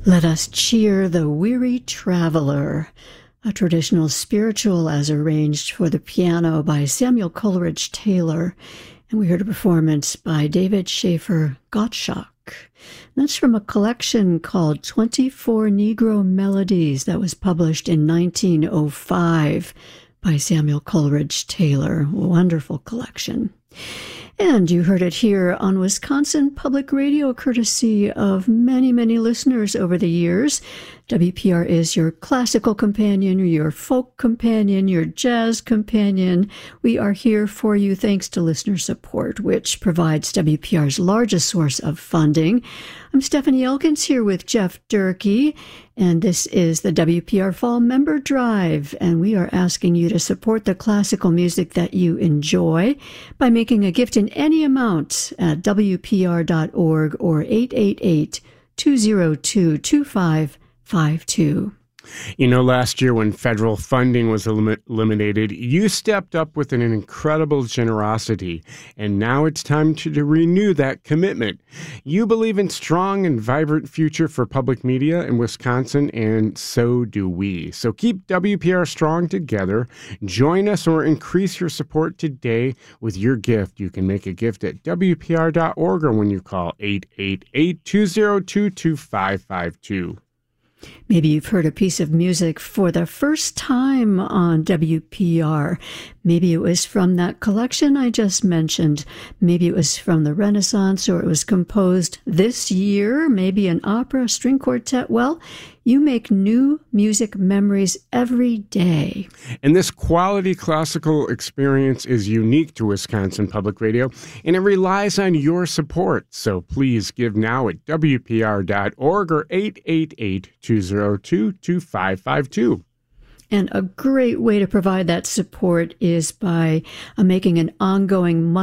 Let us cheer the weary traveler, a traditional spiritual as arranged for the piano by Samuel Coleridge Taylor, and we heard a performance by David Schaefer Gottschalk. That's from a collection called 24 Negro Melodies that was published in 1905 by Samuel Coleridge Taylor. Wonderful collection. And you heard it here on Wisconsin Public Radio, courtesy of many, many listeners over the years. WPR is your classical companion, your folk companion, your jazz companion. We are here for you thanks to listener support, which provides WPR's largest source of funding. I'm Stephanie Elkins here with Jeff Durkee, and this is the WPR Fall Member Drive, and we are asking you to support the classical music that you enjoy by making a gift in any amount at WPR.org or 888-202-2552. You know, last year when federal funding was eliminated, you stepped up with an incredible generosity, and now it's time to renew that commitment. You believe in strong and vibrant future for public media in Wisconsin, and so do we. So keep WPR strong together. Join us or increase your support today with your gift. You can make a gift at WPR.org or when you call 888-202-2552. Maybe you've heard a piece of music for the first time on WPR. Maybe it was from that collection I just mentioned. Maybe it was from the Renaissance, or it was composed this year. Maybe an opera, string quartet. Well, you make new music memories every day. And this quality classical experience is unique to Wisconsin Public Radio, and it relies on your support. So please give now at WPR.org or 888-202-2552. And a great way to provide that support is by making an ongoing